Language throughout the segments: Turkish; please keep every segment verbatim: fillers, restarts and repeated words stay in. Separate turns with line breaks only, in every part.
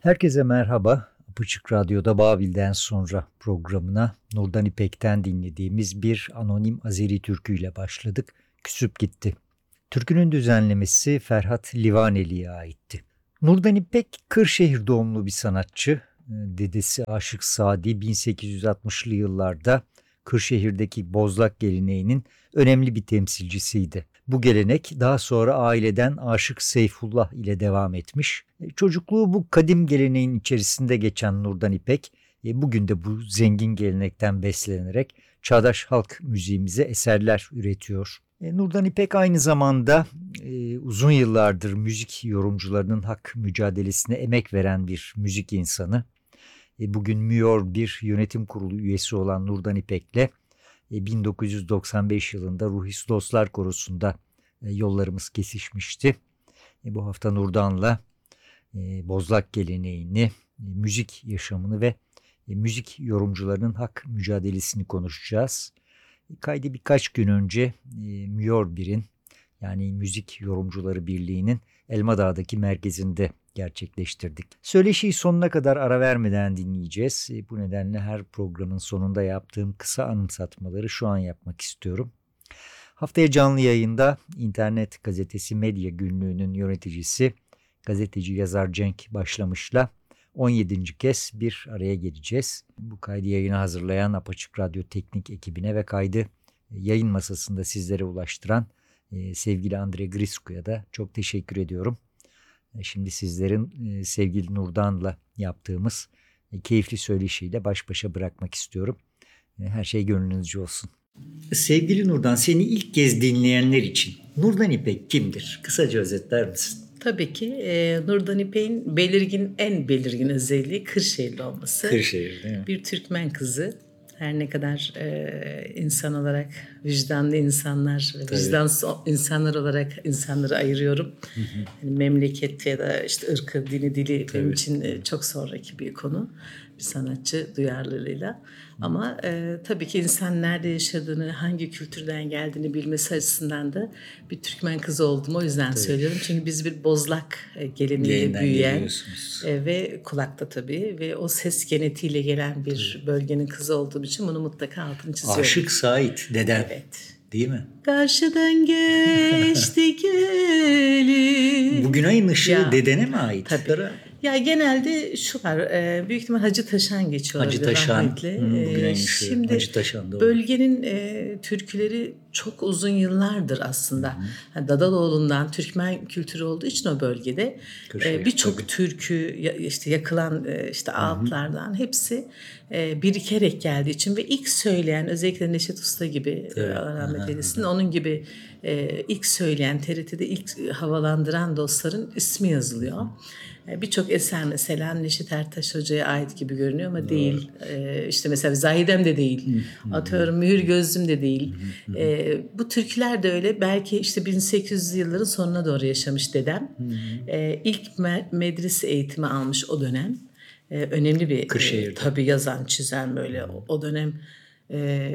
Herkese merhaba. Apaçık Radyo'da Babil'den sonra programına Nurdan İpek'ten dinlediğimiz bir anonim Azeri türküyle başladık. Küsüp gitti. Türkünün düzenlemesi Ferhat Livaneli'ye aitti. Nurdan İpek Kırşehir doğumlu bir sanatçı. Dedesi Aşık Sadi bin sekiz yüz altmışlı yıllarda Kırşehir'deki Bozlak geleneğinin önemli bir temsilcisiydi. Bu gelenek daha sonra aileden Aşık Seyfullah ile devam etmiş. Çocukluğu bu kadim geleneğin içerisinde geçen Nurdan İpek, bugün de bu zengin gelenekten beslenerek çağdaş halk müziğimize eserler üretiyor. Nurdan İpek aynı zamanda e, uzun yıllardır müzik yorumcularının hak mücadelesine emek veren bir müzik insanı. E, bugün M Y O R bir yönetim kurulu üyesi olan Nurdan İpek'le e, bin dokuz yüz doksan beş yılında Ruhis Dostlar Korosu'nda e, yollarımız kesişmişti. E, bu hafta Nurdan'la e, Bozlak geleneğini, e, müzik yaşamını ve e, müzik yorumcularının hak mücadelesini konuşacağız. E, kaydı birkaç gün önce e, M Y O R birin yani Müzik Yorumcuları Birliği'nin Elmadağ'daki merkezinde gerçekleştirdik. Söyleşiyi sonuna kadar ara vermeden dinleyeceğiz. E, bu nedenle her programın sonunda yaptığım kısa anımsatmaları şu an yapmak istiyorum. Haftaya canlı yayında internet gazetesi Medya Günlüğü'nün yöneticisi gazeteci yazar Cenk Başlamış'la on yedinci kez bir araya geleceğiz. Bu kaydı yayına hazırlayan Apaçık Radyo teknik ekibine ve kaydı yayın masasında sizlere ulaştıran e, sevgili Andre Grisku'ya da çok teşekkür ediyorum. E, şimdi sizlerin e, sevgili Nurdan'la yaptığımız e, keyifli söyleşiyle baş başa bırakmak istiyorum. E, her şey gönlünüzce olsun. Sevgili Nurdan, seni ilk kez dinleyenler için Nurdan İpek kimdir? Kısaca özetler misin?
Tabii ki e, Nurdan İpek'in belirgin en belirgin özelliği Kırşehirli olması.
Kırşehir değil mi?
Bir Türkmen kızı. Her ne kadar e, insan olarak vicdanlı insanlar, Tabii. vicdansız insanlar olarak insanları ayırıyorum. Hı hı. Yani memleket ya da işte ırkı, dini, dili Tabii. benim için e, çok sonraki bir konu. Bir sanatçı duyarlılığıyla. Hı. Ama e, tabii ki insan nerede yaşadığını, hangi kültürden geldiğini bilmesi açısından da bir Türkmen kızı oldum. O yüzden tabii. söylüyorum. Çünkü biz bir Bozlak geleneğiyle büyüyen e, ve kulakta tabii ve o ses genetiğiyle gelen bir tabii. bölgenin kızı olduğum için bunu mutlaka altını çiziyorum.
Aşık Sait deden.
Evet.
Değil mi?
Karşıdan geçti gelin.
Bugün ayın ışığı ya, dedene mi ait?
Tabii. Ya genelde şu var, e, büyük ihtimal Hacı Taşan geçiyor.
Hacı Taşan, hı, bugün ayın ışığı.
Şimdi
Hacı Taşan'da
bölgenin e, türküleri çok uzun yıllardır aslında. Yani Dadaloğlu'ndan Türkmen kültürü olduğu için o bölgede e, birçok türkü, işte yakılan e, işte ağıtlardan hepsi e, birikerek geldiği için ve ilk söyleyen özellikle Neşet Usta gibi evet. Allah rahmet eylesin, onun gibi e, ilk söyleyen T R T'de ilk havalandıran dostların ismi yazılıyor. Hı. Birçok eser mesela Neşet Ertaş Hoca'ya ait gibi görünüyor ama evet. değil. Ee, işte mesela Zahidem de değil. Atıyorum Mühür Gözlüm de değil. Ee, bu türküler de öyle. Belki işte bin sekiz yüzlü yılların sonuna doğru yaşamış dedem. Ee, ilk medrese eğitimi almış o dönem. Ee, önemli bir e, tabii yazan, çizen böyle o, o dönem e,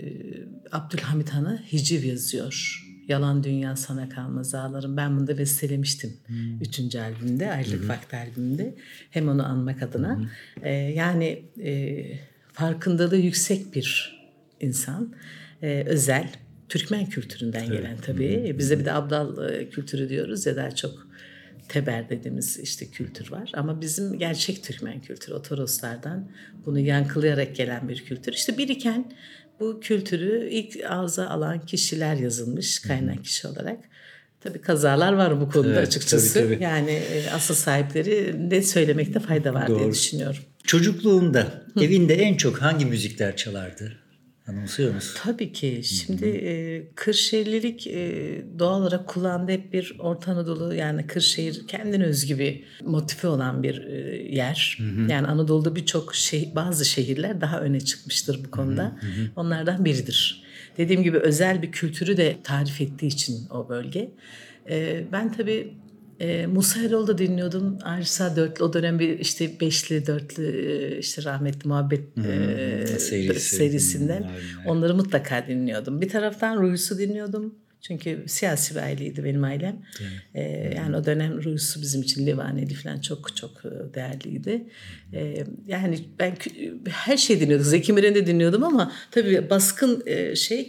Abdülhamit Han'a hiciv yazıyor. Yalan Dünya Sana Kalmaz Ağlarım. Ben bunu da bestelemiştim. Hmm. Üçüncü albümde, Ayrılık hmm. Vakti albümünde. Hem onu anmak adına. Hmm. Ee, yani e, farkındalığı yüksek bir insan. Ee, özel. Türkmen kültüründen evet. gelen tabii. Hmm. Bize bir de Abdal e, kültürü diyoruz ya daha çok Teber dediğimiz işte kültür var. Ama bizim gerçek Türkmen kültürü. O Toroslardan bunu yankılayarak gelen bir kültür. İşte biriken bu kültürü ilk ağza alan kişiler yazılmış kaynak kişi olarak. Tabii kazalar var bu konuda evet, açıkçası. Tabii, tabii. Yani asıl sahipleri de söylemekte fayda var Doğru. diye düşünüyorum.
Çocukluğunda evinde en çok hangi müzikler çalardı? Anımsıyor musun?
Tabii ki. Şimdi e, Kırşehirlilik e, doğal olarak kullandığı hep bir Orta Anadolu yani Kırşehir kendine özgü bir motifi olan bir e, yer. Hı hı. Yani Anadolu'da birçok şehir, bazı şehirler daha öne çıkmıştır bu konuda. Hı hı. Onlardan biridir. Dediğim gibi özel bir kültürü de tarif ettiği için o bölge. E, ben tabii E, Musa Eroğlu da dinliyordum. Arsa Dörtlü o dönem bir işte beşli dörtlü işte rahmetli muhabbet hmm, e, serisi. serisinden. Hmm, Onları mutlaka dinliyordum. Bir taraftan Ruhus'u dinliyordum. Çünkü siyasi bir aileydi benim ailem. Ee, yani o dönem Rusu bizim için Livaneli falan çok çok değerliydi. Ee, yani ben her şey dinliyordum. Zeki Müren'i de dinliyordum ama tabii baskın şey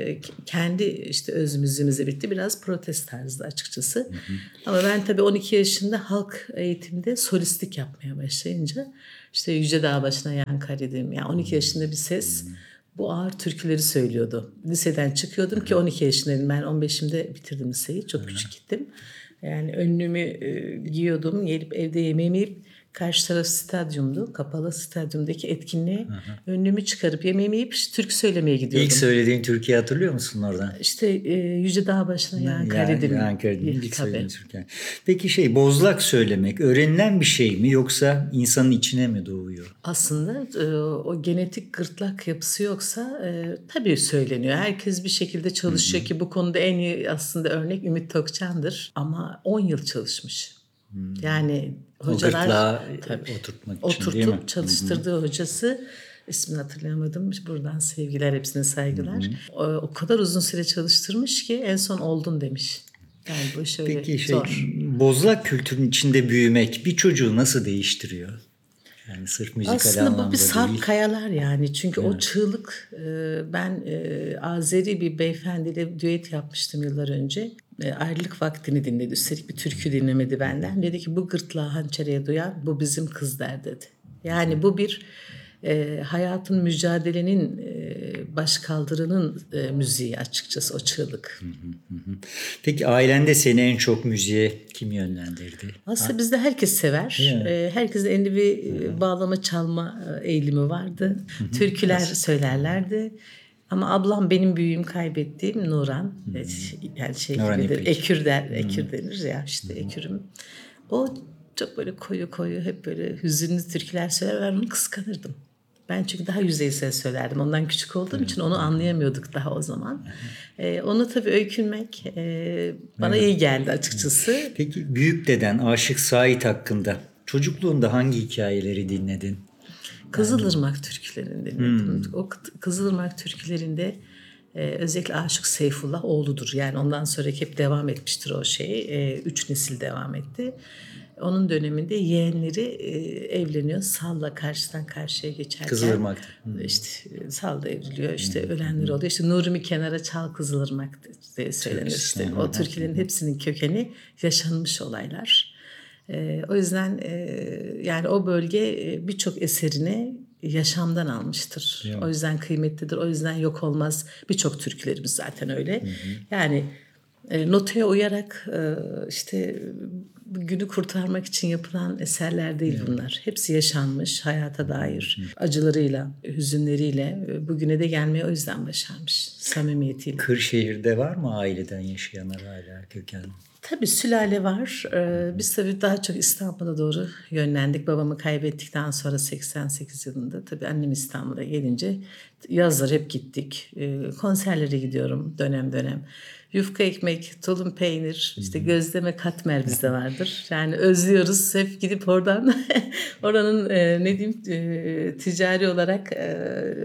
kendi işte öz müziğimizle birlikte biraz protest tarzı açıkçası. Hı hı. Ama ben tabii on iki yaşında halk eğitimde solistlik yapmaya başlayınca işte Yüce Dağ Başına Yankari'dim. Yani on iki yaşında bir ses bu ağır türküleri söylüyordu. Liseden çıkıyordum hı. ki on iki yaşındaydım. Ben on beşimde bitirdim liseyi. Çok hı. küçük gittim. Yani önlüğümü e, giyiyordum. Gelip evde yemeğimi yiyip karşı taraf stadyumdu. Kapalı stadyumdaki etkinliğe hı hı. önlüğümü çıkarıp yemeğimi yiyip türkü söylemeye gidiyordum.
İlk söylediğin türküyü hatırlıyor musun oradan?
İşte e, Yüce Dağ Başına Yankari'dim.
Yankari'dim ilk söylediğin türkü. Peki şey bozlak söylemek öğrenilen bir şey mi yoksa insanın içine mi doğuyor?
Aslında e, o genetik gırtlak yapısı yoksa e, tabii söyleniyor. Herkes bir şekilde çalışıyor hı hı. ki bu konuda en iyi aslında örnek Ümit Tökçen'dir. Ama on yıl çalışmış. Hmm. Yani hocalar
tabii, oturtmak için
oturtup
değil mi?
çalıştırdığı Hı-hı. hocası ismini hatırlayamadım. Buradan sevgiler, hepsine saygılar. O, o kadar uzun süre çalıştırmış ki en son oldun demiş. Yani bu şöyle
Peki şey,
zor.
Bozlak kültürünün içinde büyümek bir çocuğu nasıl değiştiriyor? Yani sırf müzikal
aslında
anlamda değil.
Aslında bu bir sarp
değil.
kayalar yani. Çünkü
evet.
o çığlık ben Azeri bir beyefendiyle düet yapmıştım yıllar önce. Ayrılık vaktini dinledi. Üstelik bir türkü dinlemedi benden. Dedi ki bu gırtlağı hançereye duyan bu bizim kızlar dedi. Yani bu bir e, hayatın mücadelenin e, başkaldırının e, müziği açıkçası o çığlık.
Hı hı hı. Peki ailende seni en çok müziğe kim yönlendirdi?
Aslında ha? bizde herkes sever. E, herkesin elinde bir hı. bağlama çalma eğilimi vardı. Hı hı. Türküler Nasıl? söylerlerdi. Ama ablam benim büyüğüm kaybettiğim Nuran. Hmm. Yani şey
Nuran
gibidir.
İpek.
Ekür der, hmm. ekür denir ya işte hmm. ekürüm. O çok böyle koyu koyu hep böyle hüzünlü türküler söyler. Ben onu kıskanırdım. Ben çünkü daha yüzeysel söylerdim. Ondan küçük olduğum hmm. için onu anlayamıyorduk daha o zaman. Hmm. Ee, onu tabii öykünmek e, bana evet. iyi geldi açıkçası.
Peki büyük deden Aşık Sait hakkında çocukluğunda hangi hikayeleri dinledin?
Kızılırmak türkülerini dinledim. Hmm. O Kızılırmak türkülerinde e, özellikle Aşık Seyfullah oğludur. Yani ondan sonra hep devam etmiştir o şey. E, üç nesil devam etti. Onun döneminde yeğenleri e, evleniyor. Sal'la karşıdan karşıya geçerken.
Kızılırmak'ta.
Hmm. İşte Sal'da evriliyor. İşte hmm. ölenler oluyor. İşte Nurimi kenara çal Kızılırmak diye söylenir. İşte o türkülerin hepsinin kökeni yaşanmış olaylar. Ee, o yüzden e, yani o bölge e, birçok eserini yaşamdan almıştır. Evet. O yüzden kıymetlidir. O yüzden yok olmaz. Birçok türkülerimiz zaten öyle. Hı hı. Yani e, notaya uyarak e, işte günü kurtarmak için yapılan eserler değil evet. bunlar. Hepsi yaşanmış, hayata dair. Hı. Acılarıyla, hüzünleriyle bugüne de gelmeye o yüzden başarmış. Samimiyetiyle.
Kırşehir'de var mı aileden yaşayanlar hala köken?
Tabii sülale var. Ee, biz tabii daha çok İstanbul'a doğru yönlendik. Babamı kaybettikten sonra seksen sekiz yılında tabii annem İstanbul'a gelince yazlar hep gittik. Ee, konserlere gidiyorum dönem dönem. Yufka ekmek, tulum peynir, işte gözleme katmer bizde vardır. Yani özlüyoruz hep gidip oradan oranın e, ne diyeyim e, ticari olarak e,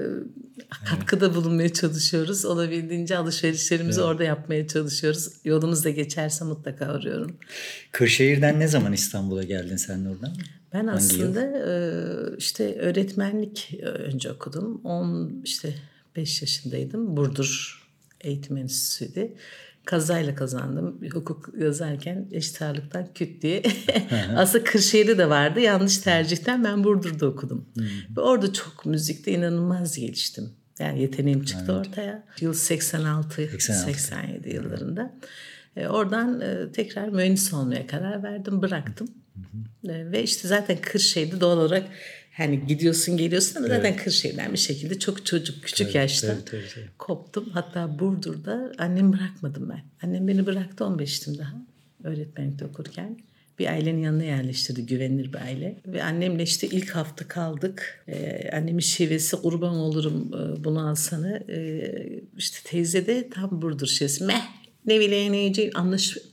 katkıda bulunmaya çalışıyoruz. Olabildiğince alışverişlerimizi evet. orada yapmaya çalışıyoruz. Yolumuz da geçerse mutlaka arıyorum.
Kırşehir'den ne zaman İstanbul'a geldin sen oradan?
Ben Hangi aslında yıl? işte öğretmenlik önce okudum. on işte beş yaşındaydım. Burdur Eğitim Enstitüsü'ydü. Kazayla kazandım. Hukuk yazarken eşit ağırlıktan küt diye. Aslında Kırşehir'de de vardı. Yanlış tercihten ben Burdur'da okudum. Ve orada çok müzikte inanılmaz geliştim. Yani yeteneğim çıktı evet. ortaya. Yıl seksen altı seksen yedi yıllarında. E, oradan e, tekrar mühendis olmaya karar verdim. Bıraktım. Hı hı. E, ve işte zaten Kırşehir'de doğal olarak hani gidiyorsun geliyorsun ama evet. zaten Kırşehir'den bir şekilde çok çocuk küçük tabii, yaşta tabii, tabii, tabii. koptum. Hatta Burdur'da annemi bırakmadım ben. Annem beni bıraktı on beştim daha öğretmenlikte okurken. Bir ailenin yanına yerleştirdi. Güvenilir bir aile. Ve annemle işte ilk hafta kaldık. Ee, annemin şivesi kurban olurum e, bunu alsana. Ee, işte teyze de tam Burdur şivesi. Meh ne bileyim neyeceğim anlaş.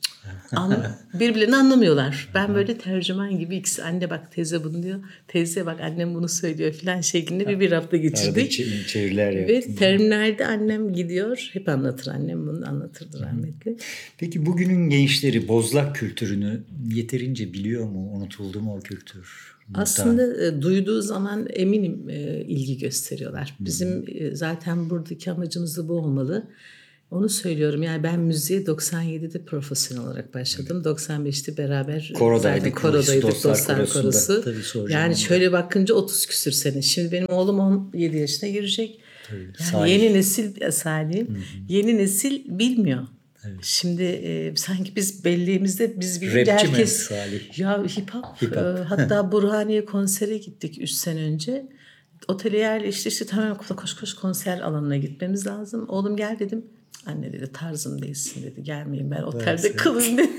An, birbirlerini anlamıyorlar. Ben böyle tercüman gibi ikisi anne bak teyze bunu diyor. Teyze bak annem bunu söylüyor filan şeklinde bir bir hafta geçirdik.
Çeviriler
Ve terimlerde annem gidiyor. Hep anlatır annem bunu anlatırdı rahmetli.
Peki bugünün gençleri bozlak kültürünü yeterince biliyor mu? Unutuldu mu o kültür?
Aslında e, duyduğu zaman eminim e, ilgi gösteriyorlar. Bizim e, zaten buradaki amacımız da bu olmalı. Onu söylüyorum yani ben müziğe doksan yedide profesyonel olarak başladım. doksan beşte beraber
korodaydık,
zaten korodaydık
Dostlar,
Dostlar Korosu. Yani onu şöyle bakınca otuz küsür sene. Şimdi benim oğlum on yedi yaşına girecek. Yani yeni nesil Salih, yeni nesil bilmiyor. Evet. Şimdi e, sanki biz belliğimizde biz bilince herkes Salih? Ya hip hop, hip -hop. E, hatta Burhaniye konsere gittik üç sene önce. Otele yerleşti işte tamam koş koş konser alanına gitmemiz lazım. Oğlum gel dedim. Anne dedi tarzım değilsin dedi. Gelmeyin ben otelde evet, kalayım dedi.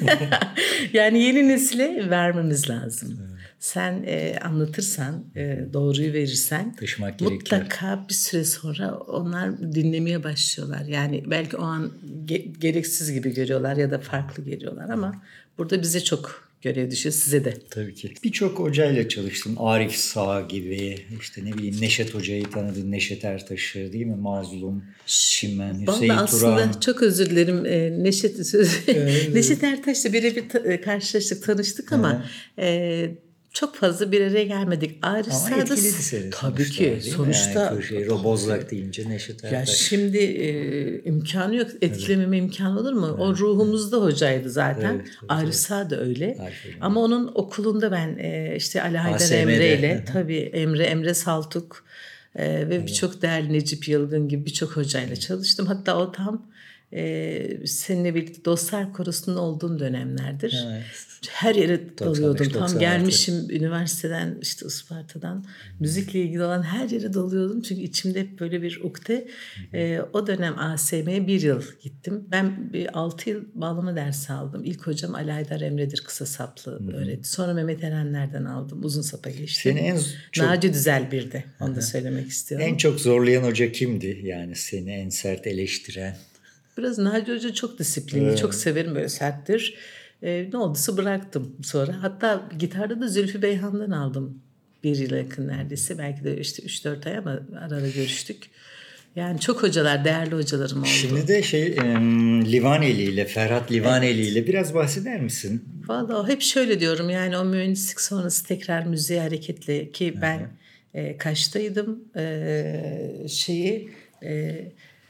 Yani yeni nesile vermemiz lazım. Evet. Sen e, anlatırsan, e, doğruyu verirsen Taşımak mutlaka gerekir. Bir süre sonra onlar dinlemeye başlıyorlar. Yani belki o an ge- gereksiz gibi görüyorlar ya da farklı geliyorlar ama burada bize çok görev düşüyor, size de.
Tabii ki. Birçok hocayla çalıştın. Arif Sağ gibi, işte ne bileyim Neşet Hoca'yı tanıdın. Neşet Ertaş'ı değil mi? Mazlum, Çimen, Hüseyin Turan.
Vallahi aslında çok özür dilerim. Neşet, evet. Neşet Ertaş'la birebir ta- karşılaştık, tanıştık ama e, çok fazla bir araya gelmedik. Arif
Ama
Sağ'da
etkiledi seni
tabii ki. Sonuçta
yani şey, Bozlak deyince Neşet Ertaş.
Ya şimdi e, imkanı yok. Etkilememe evet. imkanı olur mu? Evet. O ruhumuzda hocaydı zaten. Evet, evet, Arif Sağ da öyle. Arif, ama onun okulunda ben e, işte Ali Haydar Emre ile tabii Emre Emre Saltuk e, ve evet. birçok değerli Necip Yılgın gibi birçok hocayla evet. çalıştım. Hatta o tam Ee, seninle birlikte Dostlar Korosu'nun olduğum dönemlerdir. Evet. Her yere dalıyordum. Tam gelmişim üniversiteden işte Isparta'dan. Hmm. Müzikle ilgili olan her yere dalıyordum. Çünkü içimde hep böyle bir ukde. Hmm. Ee, o dönem A S M'ye bir yıl gittim. Ben bir altı yıl bağlama dersi aldım. İlk hocam Ali Haydar Emre'dir kısa saplı hmm. öğretti. Sonra Mehmet Erenler'den aldım. Uzun sapa geçtim. Seni en çok... Naci Düzel birdi. Onu da söylemek istiyorum.
En çok zorlayan hoca kimdi? Yani seni en sert eleştiren.
Biraz Naci Hoca çok disiplinli, evet. çok severim böyle serttir. Ee, ne olduysa bıraktım sonra. Hatta gitarda da Zülfü Beyhan'dan aldım bir yıla yakın neredeyse. Belki de işte üç dört ay ama ara ara görüştük. Yani çok hocalar, değerli hocalarım oldu.
Şimdi de şey e, Livaneli ile, Ferhat Livaneli ile evet. biraz bahseder misin?
Vallahi hep şöyle diyorum yani o mühendislik sonrası tekrar müziğe hareketle ki Hı-hı. ben e, Kaş'taydım e, şeyi... E,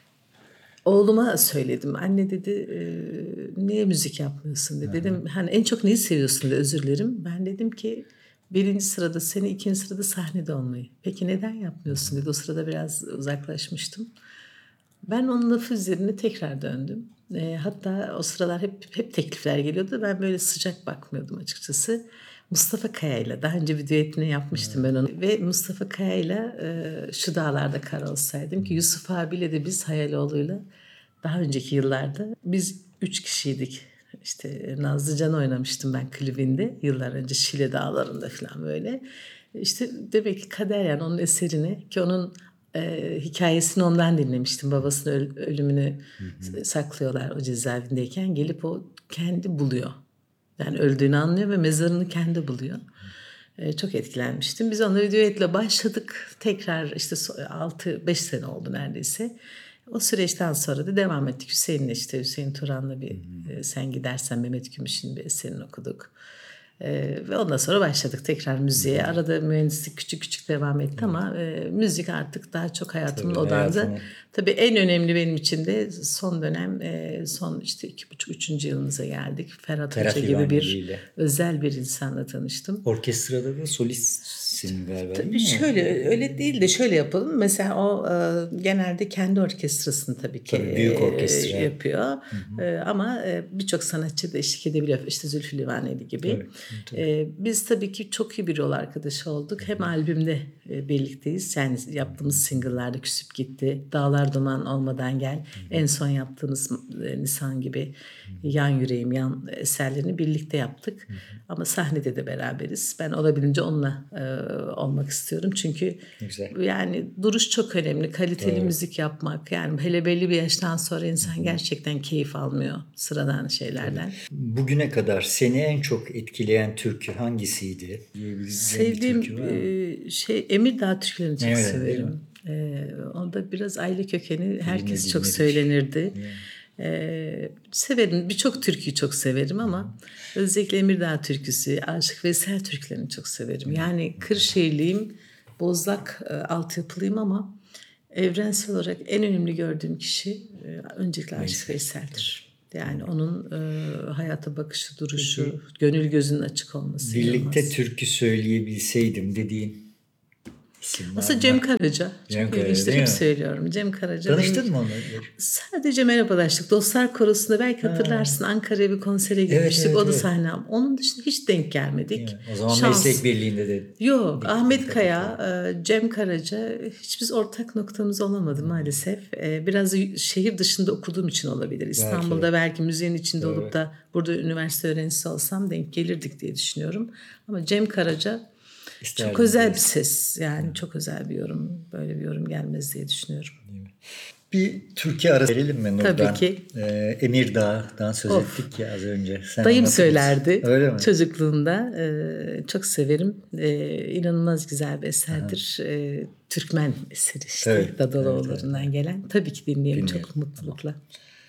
Oğluma söyledim. Anne dedi e, niye müzik yapmıyorsun dedi. Dedim hani en çok neyi seviyorsun dedi özür dilerim. Ben dedim ki birinci sırada seni ikinci sırada sahnede olmayı. Peki neden yapmıyorsun dedi. O sırada biraz uzaklaşmıştım. Ben onun lafı üzerine tekrar döndüm. E, hatta o sıralar hep hep teklifler geliyordu. Ben böyle sıcak bakmıyordum açıkçası. Mustafa Kaya'yla daha önce bir düetini yapmıştım evet. ben onu. Ve Mustafa Kaya'yla e, Şu Dağlarda Kar Olsaydım ki Yusuf abiyle de biz Hayaloğlu'yla daha önceki yıllarda biz üç kişiydik. İşte Nazlıcan oynamıştım ben klibinde yıllar önce Şile Dağları'nda falan böyle. İşte demek ki kader yani onun eserini ki onun e, hikayesini ondan dinlemiştim. Babasının öl- ölümünü hı hı. saklıyorlar o cezaevindeyken gelip o kendi buluyor. Yani öldüğünü anlıyor ve mezarını kendi buluyor. Ee, çok etkilenmiştim. Biz onunla bir düetle başladık. Tekrar işte altı beş sene oldu neredeyse. O süreçten sonra da devam ettik. Hüseyin'le işte Hüseyin Turan'la bir hmm. e, Sen Gidersen Mehmet Gümüş'ün bir eserini okuduk. Ee, ve ondan sonra başladık tekrar müziğe. Hmm. Arada mühendislik küçük küçük devam etti hmm. ama e, müzik artık daha çok hayatımın Tabii, odağında. Hayatım. Tabii en önemli benim için de son dönem e, son işte iki buçuk üçüncü yılımıza geldik. Ferhat, Ferhat Hoca gibi bir ile. özel bir insanla tanıştım.
Orkestrada da solistsin galiba.
Tabii şöyle öyle değil de şöyle yapalım. Mesela o e, genelde kendi orkestrasını tabii ki tabii, büyük orkestra. E, yapıyor. Hı hı. E, ama e, birçok sanatçı da eşlik edebiliyor. İşte Zülfü Livaneli gibi. Ee, biz tabii ki çok iyi bir yol arkadaşı olduk. Hem albümde e, birlikteyiz. Yani yaptığımız single'larda Küsüp Gitti, Dağlar Duman Olmadan Gel, en son yaptığımız e, Nisan gibi Yan Yüreğim, Yan eserlerini birlikte yaptık. Ama sahnede de beraberiz. Ben olabildiğince onunla e, olmak istiyorum. Çünkü
Güzel.
yani duruş çok önemli. Kaliteli evet. müzik yapmak. Yani hele belli bir yaştan sonra insan gerçekten keyif almıyor sıradan şeylerden.
Bugüne kadar seni en çok etkileyen türkü hangisiydi?
Sevdiğim e, şey Emirdağ türkülerini çok evet, severim. Ee, onda biraz aile kökeni herkes dinledik, çok dinledik. söylenirdi. Yeah. Ee, severim. Birçok türküyü çok severim ama özellikle Emirdağ türküsü, Aşık Veysel türkülerini çok severim. Yani Kırşehirliyim, Bozlak e, altyapılıyım ama evrensel olarak en önemli gördüğüm kişi e, öncelikle Aşık Veysel'dir. Yani onun e, hayata bakışı, duruşu, peki, gönül gözünün açık olması.
Birlikte inanılmaz. Türkü söyleyebilseydim dediğin isim var.
Aslında Cem Karaca. Cem çok ilginçtir. Hep söylüyorum. Cem Karaca.
Tanıştın benim, mı onunla?
Sadece merhabalaştık. Dostlar Korosu'nda belki hatırlarsın ha. Ankara'ya bir konsere gitmiştik. Evet, evet, o da sahnem. Onun dışında hiç denk gelmedik.
Yani, o zaman Şans. Meslek birliğinde de.
Yok. Ahmet Kaya, Cem Karaca hiç biz ortak noktamız olamadı maalesef. Biraz şehir dışında okuduğum için olabilir. İstanbul'da belki, belki müziğin içinde evet. olup da burada üniversite öğrencisi olsam denk gelirdik diye düşünüyorum. Ama Cem Karaca İsterdim çok özel bir ses. Yani çok özel bir yorum. Böyle bir yorum gelmez diye düşünüyorum.
Bir Türkiye arası verelim mi Nurdan?
Tabii ki.
Ee, Emirdağ'dan söz of. ettik ya az önce. Sen
Dayım söylerdi.
Öyle mi?
Çocukluğunda. E, çok severim. E, inanılmaz güzel bir eserdir. E, Türkmen eseri işte. Evet, Dadaloğullarından evet, evet. gelen. Tabii ki dinleyelim, dinleyelim. Çok mutlulukla.